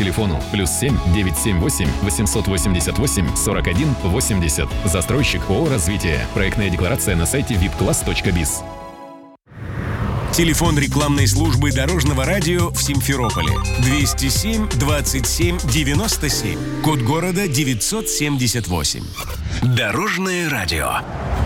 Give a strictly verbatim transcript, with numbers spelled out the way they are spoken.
телефону плюс семь девятьсот семьдесят восемь восемьсот восемьдесят восемь сорок один восемьдесят. Застройщик ООО «Развитие». Проектная декларация на сайте випкласс точка биз. Телефон рекламной службы Дорожного радио в Симферополе двести семь двадцать семь девяносто семь. Код города девятьсот семьдесят восемь. Дорожное радио.